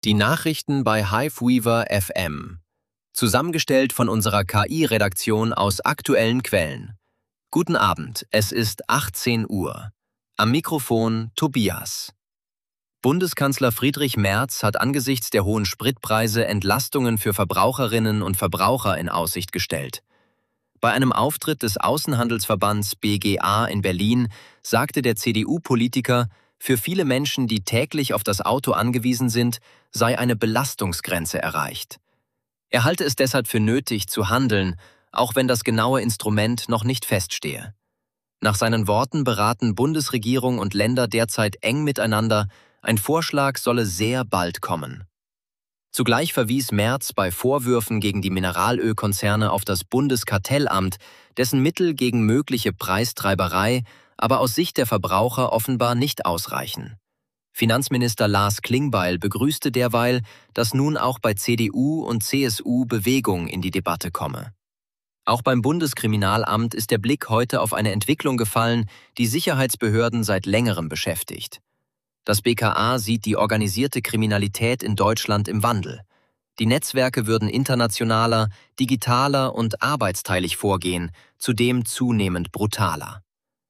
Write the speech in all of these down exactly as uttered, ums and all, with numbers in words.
Die Nachrichten bei Hiveweaver F M. Zusammengestellt von unserer K I-Redaktion aus aktuellen Quellen. Guten Abend, es ist achtzehn Uhr. Am Mikrofon Tobias. Bundeskanzler Friedrich Merz hat angesichts der hohen Spritpreise Entlastungen für Verbraucherinnen und Verbraucher in Aussicht gestellt. Bei einem Auftritt des Außenhandelsverbands B G A in Berlin sagte der C D U-Politiker, für viele Menschen, die täglich auf das Auto angewiesen sind, sei eine Belastungsgrenze erreicht. Er halte es deshalb für nötig, zu handeln, auch wenn das genaue Instrument noch nicht feststehe. Nach seinen Worten beraten Bundesregierung und Länder derzeit eng miteinander, ein Vorschlag solle sehr bald kommen. Zugleich verwies Merz bei Vorwürfen gegen die Mineralölkonzerne auf das Bundeskartellamt, dessen Mittel gegen mögliche Preistreiberei aber aus Sicht der Verbraucher offenbar nicht ausreichen. Finanzminister Lars Klingbeil begrüßte derweil, dass nun auch bei C D U und C S U Bewegung in die Debatte komme. Auch beim Bundeskriminalamt ist der Blick heute auf eine Entwicklung gefallen, die Sicherheitsbehörden seit längerem beschäftigt. Das B K A sieht die organisierte Kriminalität in Deutschland im Wandel. Die Netzwerke würden internationaler, digitaler und arbeitsteilig vorgehen, zudem zunehmend brutaler.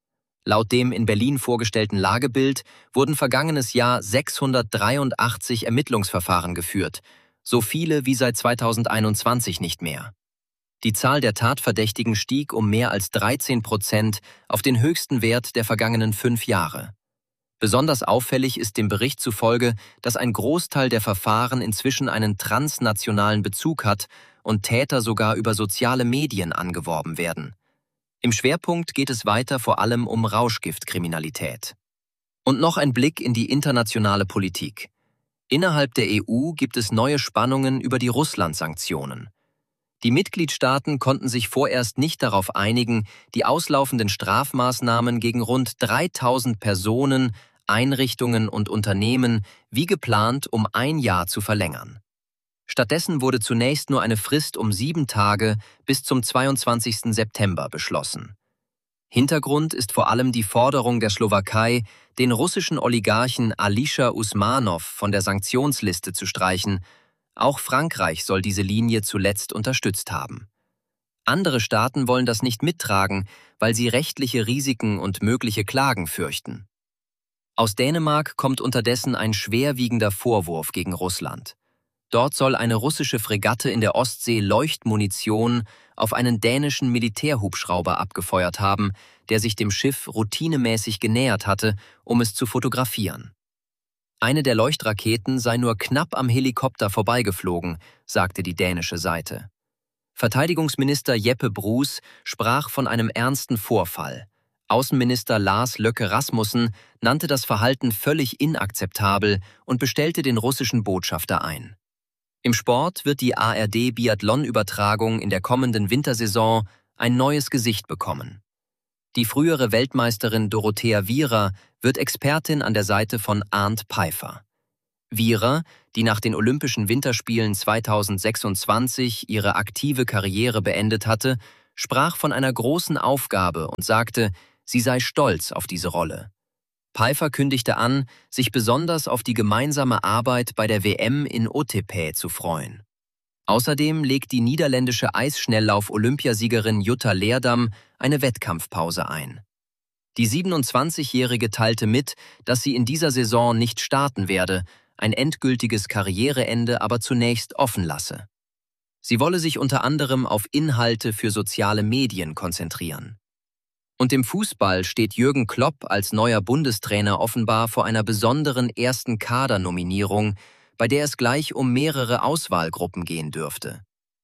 Laut dem in Berlin vorgestellten Lagebild wurden vergangenes Jahr sechshundertdreiundachtzig Ermittlungsverfahren geführt, so viele wie seit zweitausendeinundzwanzig nicht mehr. Die Zahl der Tatverdächtigen stieg um mehr als dreizehn Prozent auf den höchsten Wert der vergangenen fünf Jahre. Besonders auffällig ist dem Bericht zufolge, dass ein Großteil der Verfahren inzwischen einen transnationalen Bezug hat und Täter sogar über soziale Medien angeworben werden. Im Schwerpunkt geht es weiter vor allem um Rauschgiftkriminalität. Und noch ein Blick in die internationale Politik. Innerhalb der E U gibt es neue Spannungen über die Russland-Sanktionen. Die Mitgliedstaaten konnten sich vorerst nicht darauf einigen, die auslaufenden Strafmaßnahmen gegen rund dreitausend Personen, Einrichtungen und Unternehmen wie geplant um ein Jahr zu verlängern. Stattdessen wurde zunächst nur eine Frist um sieben Tage bis zum zweiundzwanzigsten September beschlossen. Hintergrund ist vor allem die Forderung der Slowakei, den russischen Oligarchen Alisher Usmanov von der Sanktionsliste zu streichen. Auch Frankreich soll diese Linie zuletzt unterstützt haben. Andere Staaten wollen das nicht mittragen, weil sie rechtliche Risiken und mögliche Klagen fürchten. Aus Dänemark kommt unterdessen ein schwerwiegender Vorwurf gegen Russland. Dort soll eine russische Fregatte in der Ostsee Leuchtmunition auf einen dänischen Militärhubschrauber abgefeuert haben, der sich dem Schiff routinemäßig genähert hatte, um es zu fotografieren. Eine der Leuchtraketen sei nur knapp am Helikopter vorbeigeflogen, sagte die dänische Seite. Verteidigungsminister Jeppe Bruus sprach von einem ernsten Vorfall. Außenminister Lars Løkke Rasmussen nannte das Verhalten völlig inakzeptabel und bestellte den russischen Botschafter ein. Im Sport wird die A R D-Biathlon-Übertragung in der kommenden Wintersaison ein neues Gesicht bekommen. Die frühere Weltmeisterin Dorothea Viera wird Expertin an der Seite von Arnd Peiffer. Viera, die nach den Olympischen Winterspielen zweitausendsechsundzwanzig ihre aktive Karriere beendet hatte, sprach von einer großen Aufgabe und sagte, sie sei stolz auf diese Rolle. Peiffer kündigte an, sich besonders auf die gemeinsame Arbeit bei der W M in Otepää zu freuen. Außerdem legt die niederländische Eisschnelllauf-Olympiasiegerin Jutta Leerdam eine Wettkampfpause ein. Die siebenundzwanzigjährige teilte mit, dass sie in dieser Saison nicht starten werde, ein endgültiges Karriereende aber zunächst offen lasse. Sie wolle sich unter anderem auf Inhalte für soziale Medien konzentrieren. Und im Fußball steht Jürgen Klopp als neuer Bundestrainer offenbar vor einer besonderen ersten Kadernominierung, bei der es gleich um mehrere Auswahlgruppen gehen dürfte.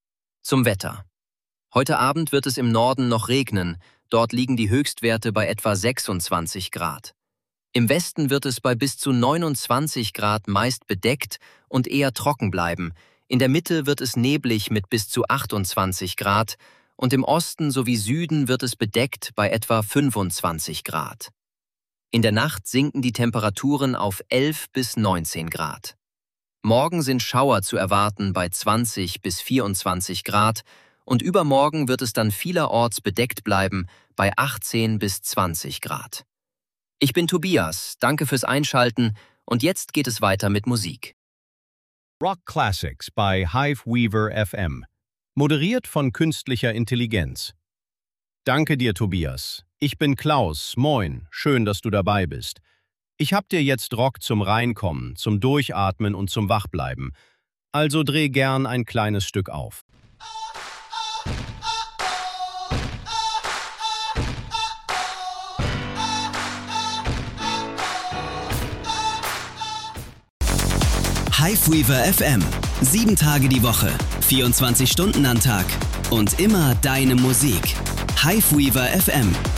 Zum Wetter. Heute Abend wird es im Norden noch regnen, dort liegen die Höchstwerte bei etwa sechsundzwanzig Grad. Im Westen wird es bei bis zu neunundzwanzig Grad meist bedeckt und eher trocken bleiben, in der Mitte wird es neblig mit bis zu achtundzwanzig Grad und im Osten sowie Süden wird es bedeckt bei etwa fünfundzwanzig Grad. In der Nacht sinken die Temperaturen auf elf bis neunzehn Grad. Morgen sind Schauer zu erwarten bei zwanzig bis vierundzwanzig Grad und übermorgen wird es dann vielerorts bedeckt bleiben bei achtzehn bis zwanzig Grad. Ich bin Tobias, danke fürs Einschalten und jetzt geht es weiter mit Musik. Rock Classics bei Hiveweaver F M. Moderiert von künstlicher Intelligenz. Danke dir, Tobias. Ich bin Klaus. Moin. Schön, dass du dabei bist. Ich hab dir jetzt Rock zum Reinkommen, zum Durchatmen und zum Wachbleiben. Also dreh gern ein kleines Stück auf. Hiveweaver F M. Sieben Tage die Woche, vierundzwanzig Stunden am Tag und immer deine Musik. Hiveweaver F M.